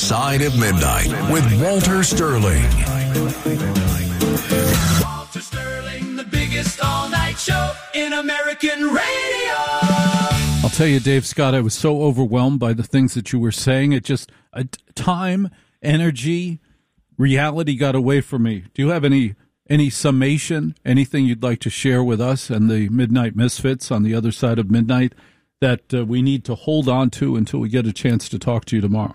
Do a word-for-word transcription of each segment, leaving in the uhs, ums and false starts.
Side of Midnight with Walter Sterling. Walter Sterling, the biggest all-night show in American radio. I'll tell you, Dave Scott, I was so overwhelmed by the things that you were saying. It just, uh, time, energy, reality got away from me. Do you have any any summation, anything you'd like to share with us and the Midnight Misfits on the other side of midnight that uh, we need to hold on to until we get a chance to talk to you tomorrow?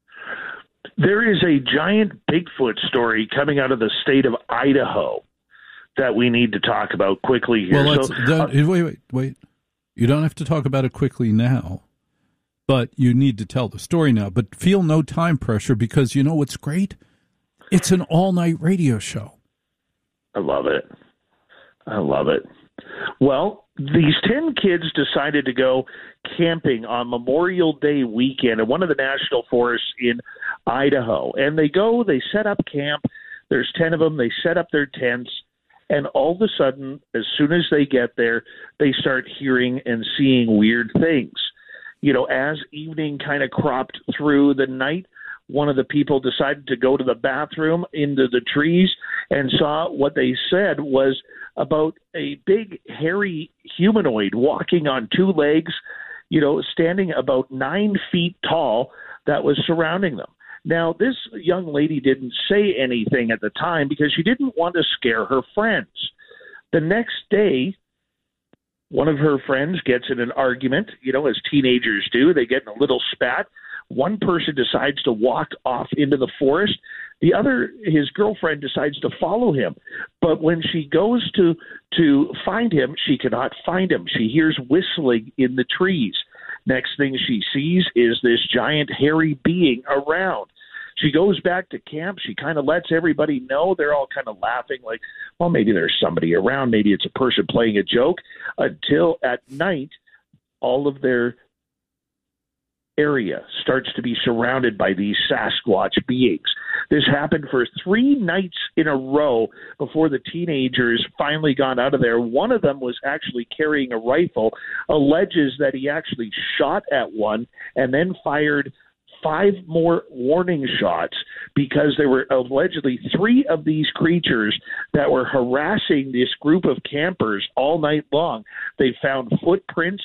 There is a giant Bigfoot story coming out of the state of Idaho that we need to talk about quickly here. Well, let's, so, don't, uh, wait, wait, wait. You don't have to talk about it quickly now, but you need to tell the story now. But feel no time pressure because you know what's great? It's an all-night radio show. I love it. I love it. Well, these ten kids decided to go camping on Memorial Day weekend in one of the national forests in Idaho. And they go, they set up camp. There's ten of them. They set up their tents. And all of a sudden, as soon as they get there, they start hearing and seeing weird things. You know, as evening kind of cropped through the night, one of the people decided to go to the bathroom into the trees and saw what they said was about a big, hairy humanoid walking on two legs, you know, standing about nine feet tall that was surrounding them. Now, this young lady didn't say anything at the time because she didn't want to scare her friends. The next day, one of her friends gets in an argument, you know, as teenagers do. They get in a little spat. One person decides to walk off into the forest. The other, his girlfriend, decides to follow him. But when she goes to to find him, she cannot find him. She hears whistling in the trees. Next thing she sees is this giant hairy being around. She goes back to camp. She kind of lets everybody know. They're all kind of laughing like, well, maybe there's somebody around. Maybe it's a person playing a joke. Until at night, all of their area starts to be surrounded by these Sasquatch beings. This happened for three nights in a row before the teenagers finally got out of there. One of them was actually carrying a rifle, alleges that he actually shot at one and then fired five more warning shots because there were allegedly three of these creatures that were harassing this group of campers all night long. They found footprints